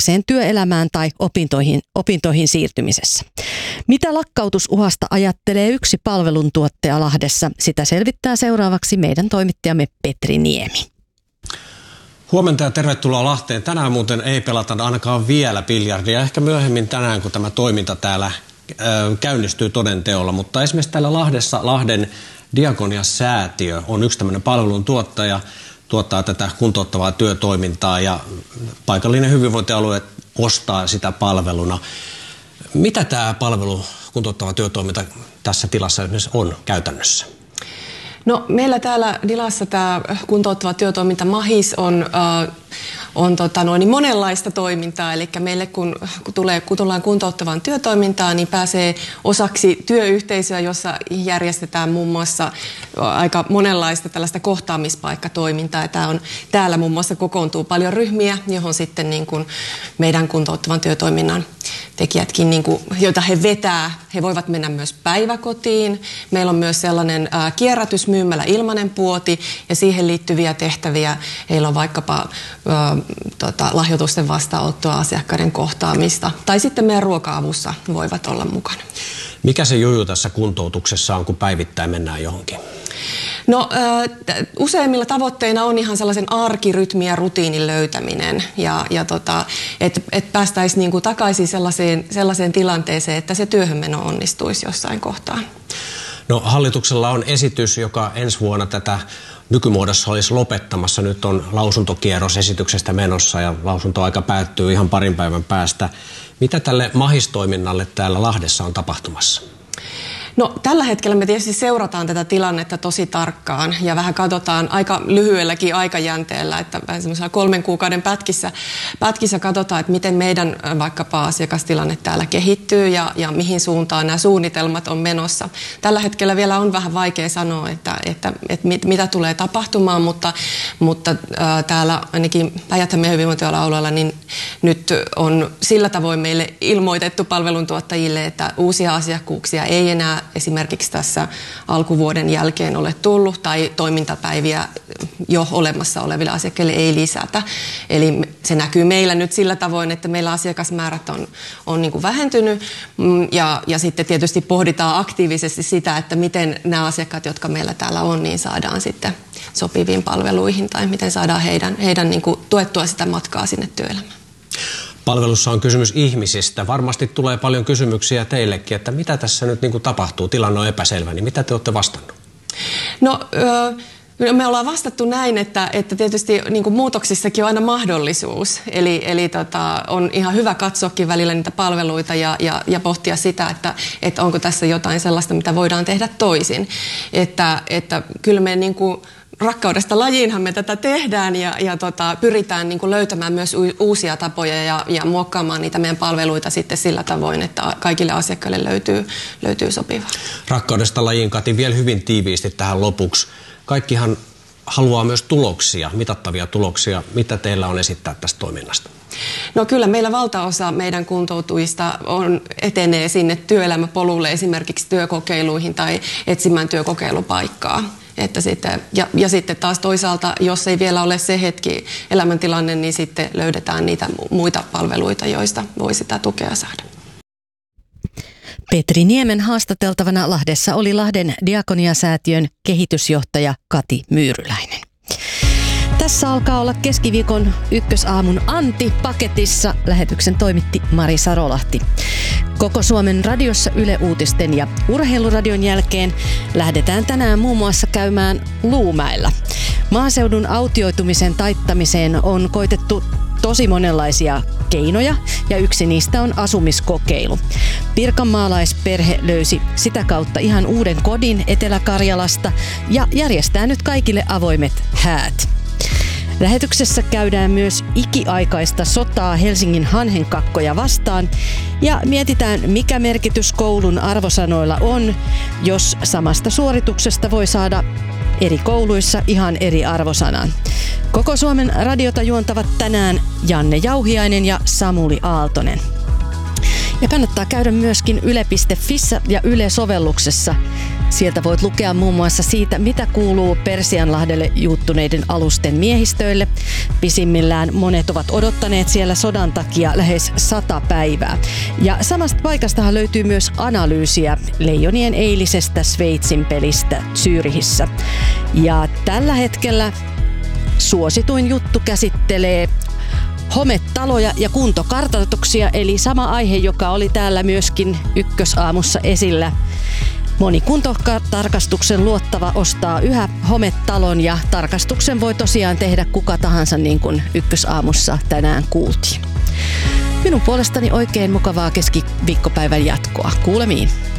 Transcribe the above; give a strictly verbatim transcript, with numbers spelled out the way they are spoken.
auttaakseen työelämään tai opintoihin, opintoihin siirtymisessä. Mitä lakkautusuhasta ajattelee yksi palveluntuottaja Lahdessa? Sitä selvittää seuraavaksi meidän toimittajamme Petri Niemi. Huomenta ja tervetuloa Lahteen. Tänään muuten ei pelata ainakaan vielä biljardia. Ehkä myöhemmin tänään, kun tämä toiminta täällä ö, käynnistyy toden teolla. Mutta esimerkiksi täällä Lahdessa Lahden Diakonia-säätiö on yksi tämmöinen palveluntuottaja, tuottaa tätä kuntouttavaa työtoimintaa ja paikallinen hyvinvointialue ostaa sitä palveluna. Mitä tämä palvelu, kuntouttava työtoiminta tässä tilassa esimerkiksi on käytännössä? No, meillä täällä Dilassa tämä kuntouttava työtoiminta MAHIS on, äh, on tota noin, monenlaista toimintaa. Eli meille kun, kun, tulee, kun tullaan kuntouttavaan työtoimintaan, niin pääsee osaksi työyhteisöä, jossa järjestetään muun muassa aika monenlaista tällaista kohtaamispaikkatoimintaa. Ja tämä on, täällä muun muassa kokoontuu paljon ryhmiä, johon sitten niin kuin meidän kuntouttavan työtoiminnan tekijätkin, niin kuin, joita he vetää, he voivat mennä myös päiväkotiin. Meillä on myös sellainen ää, kierrätysmyymälä ilmanen puoti ja siihen liittyviä tehtäviä. Heillä on vaikkapa ää, tota, lahjoitusten vastaanottoa, asiakkaiden kohtaamista tai sitten meidän ruoka-avussa voivat olla mukana. Mikä se juju tässä kuntoutuksessa on, kun päivittäin mennään johonkin? No äh, useimmilla tavoitteina on ihan sellaisen arkirytmin ja rutiinin löytäminen ja, ja tota, että et päästäisiin niinku takaisin sellaiseen, sellaiseen tilanteeseen, että se työhönmeno onnistuisi jossain kohtaa. No hallituksella on esitys, joka ensi vuonna tätä nykymuodossa olisi lopettamassa. Nyt on lausuntokierros esityksestä menossa ja lausuntoaika päättyy ihan parin päivän päästä. Mitä tälle MAHIS-toiminnalle täällä Lahdessa on tapahtumassa? No, tällä hetkellä me tietysti seurataan tätä tilannetta tosi tarkkaan ja vähän katsotaan aika lyhyelläkin aikajänteellä, että vähän semmoisella kolmen kuukauden pätkissä, pätkissä katsotaan, että miten meidän vaikkapa asiakastilanne täällä kehittyy ja, ja mihin suuntaan nämä suunnitelmat on menossa. Tällä hetkellä vielä on vähän vaikea sanoa, että, että, että mit, mitä tulee tapahtumaan, mutta, mutta ää, täällä ainakin Päijät-Hämeen hyvinvointialueella niin nyt on sillä tavoin meille ilmoitettu palveluntuottajille, että uusia asiakkuuksia ei enää esimerkiksi tässä alkuvuoden jälkeen ole tullut tai toimintapäiviä jo olemassa oleville asiakkaille ei lisätä. Eli se näkyy meillä nyt sillä tavoin, että meillä asiakasmäärät on, on niin kuin vähentynyt ja, ja sitten tietysti pohditaan aktiivisesti sitä, että miten nämä asiakkaat, jotka meillä täällä on, niin saadaan sitten sopiviin palveluihin tai miten saadaan heidän, heidän niin kuin tuettua sitä matkaa sinne työelämään. Palvelussa on kysymys ihmisistä. Varmasti tulee paljon kysymyksiä teillekin, että mitä tässä nyt niin kuin tapahtuu. Tilanne on epäselvä, niin mitä te olette vastannut? No, öö, me ollaan vastattu näin, että, että tietysti niin kuin muutoksissakin on aina mahdollisuus. Eli, eli tota, on ihan hyvä katsoakin välillä niitä palveluita ja, ja, ja pohtia sitä, että, että onko tässä jotain sellaista, mitä voidaan tehdä toisin. Että, että kyllä me niin kuin rakkaudesta lajiinhan me tätä tehdään ja, ja tota, pyritään niin kuin löytämään myös u- uusia tapoja ja, ja muokkaamaan niitä meidän palveluita sitten sillä tavoin, että kaikille asiakkaille löytyy, löytyy sopivaa. Rakkaudesta lajiin, Kati, vielä hyvin tiiviisti tähän lopuksi. Kaikkihan haluaa myös tuloksia, mitattavia tuloksia. Mitä teillä on esittää tästä toiminnasta? No kyllä meillä valtaosa meidän kuntoutujista on, etenee sinne työelämäpolulle esimerkiksi työkokeiluihin tai etsimään työkokeilupaikkaa. Että sitten, ja, ja sitten taas toisaalta, jos ei vielä ole se hetki elämäntilanne, niin sitten löydetään niitä muita palveluita, joista voi sitä tukea saada. Petri Niemen haastateltavana Lahdessa oli Lahden Diakonia-säätiön kehitysjohtaja Kati Myyryläinen. Tässä alkaa olla keskiviikon ykkösaamun Anti paketissa. Lähetyksen toimitti Mari Sarolahti. Koko Suomen radiossa Yle Uutisten ja Urheiluradion jälkeen lähdetään tänään muun muassa käymään Luumäellä. Maaseudun autioitumisen taittamiseen on koitettu tosi monenlaisia keinoja ja yksi niistä on asumiskokeilu. Pirkanmaalaisperhe löysi sitä kautta ihan uuden kodin Etelä-Karjalasta ja järjestää nyt kaikille avoimet häät. Lähetyksessä käydään myös ikiaikaista sotaa Helsingin hanhenkakkoja vastaan ja mietitään, mikä merkitys koulun arvosanoilla on, jos samasta suorituksesta voi saada eri kouluissa ihan eri arvosanan. Koko Suomen radiota juontavat tänään Janne Jauhiainen ja Samuli Aaltonen. Ja kannattaa käydä myöskin yle piste fissä ja Yle-sovelluksessa. Sieltä voit lukea muun muassa siitä, mitä kuuluu Persianlahdelle juuttuneiden alusten miehistöille. Pisimmillään monet ovat odottaneet siellä sodan takia lähes sata päivää. Ja samasta paikastahan löytyy myös analyysiä Leijonien eilisestä Sveitsin pelistä Zyrihissä. Ja tällä hetkellä suosituin juttu käsittelee hometaloja ja kuntokartoituksia, eli sama aihe, joka oli täällä myöskin Ykkösaamussa esillä. Moni kuntotarkastuksen luottava ostaa yhä hometalon ja tarkastuksen voi tosiaan tehdä kuka tahansa, niin kuin Ykkösaamussa tänään kuultiin. Minun puolestani oikein mukavaa keskiviikkopäivän jatkoa. Kuulemiin.